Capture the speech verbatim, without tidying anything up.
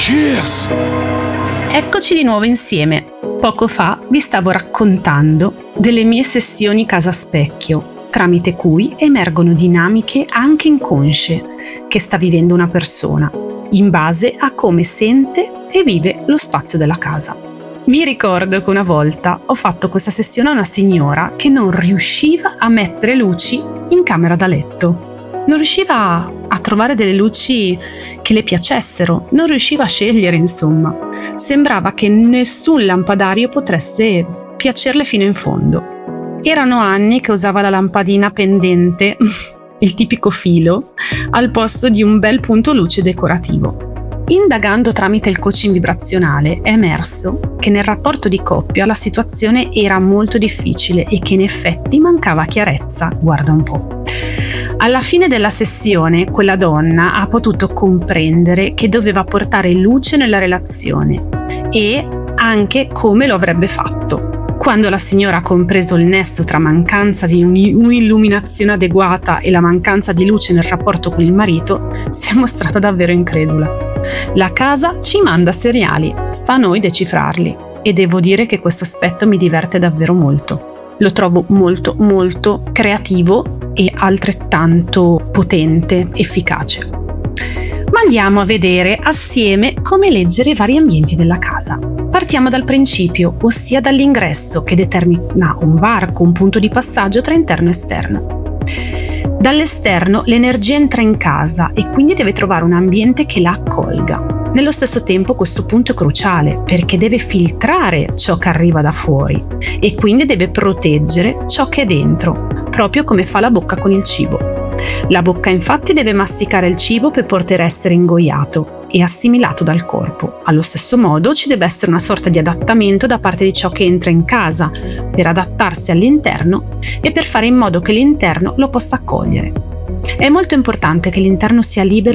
Cheers! Eccoci di nuovo insieme. Poco fa vi stavo raccontando delle mie sessioni casa specchio, tramite cui emergono dinamiche anche inconsce che sta vivendo una persona, in base a come sente e vive lo spazio della casa. Mi ricordo che una volta ho fatto questa sessione a una signora che non riusciva a mettere luci in camera da letto. Non riusciva a trovare delle luci che le piacessero, non riusciva a scegliere, insomma. Sembrava che nessun lampadario potesse piacerle fino in fondo. Erano anni che usava la lampadina pendente, il tipico filo, al posto di un bel punto luce decorativo. Indagando tramite il coaching vibrazionale è emerso che nel rapporto di coppia la situazione era molto difficile e che in effetti mancava chiarezza, guarda un po'. Alla fine della sessione quella donna ha potuto comprendere che doveva portare luce nella relazione e anche come lo avrebbe fatto. Quando la signora ha compreso il nesso tra mancanza di un'illuminazione adeguata e la mancanza di luce nel rapporto con il marito, si è mostrata davvero incredula. La casa ci manda seriali, sta a noi decifrarli, e devo dire che questo aspetto mi diverte davvero molto. Lo trovo molto molto creativo e altrettanto potente, efficace. Ma andiamo a vedere assieme come leggere i vari ambienti della casa. Partiamo dal principio, ossia dall'ingresso, che determina un varco, un punto di passaggio tra interno e esterno. Dall'esterno l'energia entra in casa e quindi deve trovare un ambiente che la accolga. Nello stesso tempo questo punto è cruciale perché deve filtrare ciò che arriva da fuori e quindi deve proteggere ciò che è dentro, proprio come fa la bocca con il cibo. La bocca infatti deve masticare il cibo per poter essere ingoiato e assimilato dal corpo. Allo stesso modo ci deve essere una sorta di adattamento da parte di ciò che entra in casa per adattarsi all'interno e per fare in modo che l'interno lo possa accogliere. È molto importante che l'interno sia libero